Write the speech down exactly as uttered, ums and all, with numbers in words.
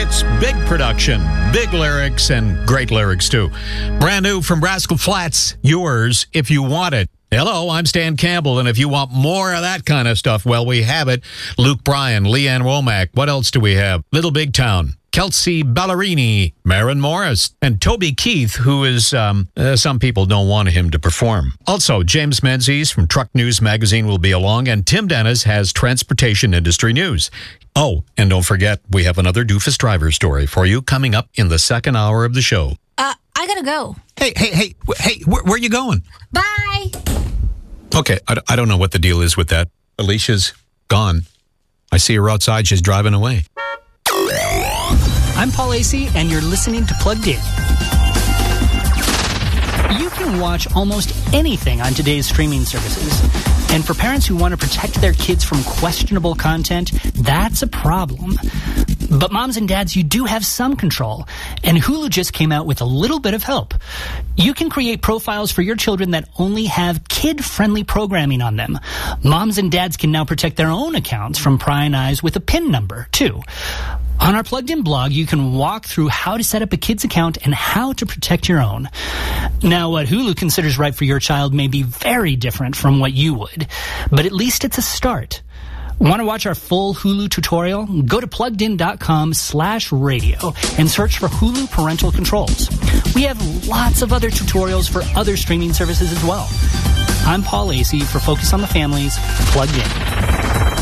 It's big production, big lyrics, and great lyrics, too. Brand new from Rascal Flatts, Yours If You Want It. Hello, I'm Stan Campbell, and if you want more of that kind of stuff, well, we have it. Luke Bryan, Leanne Womack. What else do we have? Little Big Town. Kelsey Ballerini, Maren Morris, and Toby Keith, who is, um, uh, some people don't want him to perform. Also, James Menzies from Truck News Magazine will be along, and Tim Dennis has transportation industry news. Oh, and don't forget, we have another doofus driver story for you coming up in the second hour of the show. Uh, I gotta go. Hey, hey, hey, hey, where, where are you going? Bye. Okay, I, I don't know what the deal is with that. Alicia's gone. I see her outside. She's driving away. I'm Paul Acey, and you're listening to Plugged In. You can watch almost anything on today's streaming services. And for parents who want to protect their kids from questionable content, that's a problem. But moms and dads, you do have some control. And Hulu just came out with a little bit of help. You can create profiles for your children that only have kid-friendly programming on them. Moms and dads can now protect their own accounts from prying eyes with a PIN number, too. On our Plugged In blog, you can walk through how to set up a kid's account and how to protect your own. Now, what Hulu considers right for your child may be very different from what you would, but at least it's a start. Want to watch our full Hulu tutorial? Go to pluggedin.com slash radio and search for Hulu Parental Controls. We have lots of other tutorials for other streaming services as well. I'm Paul Acey for Focus on the Family's Plugged In.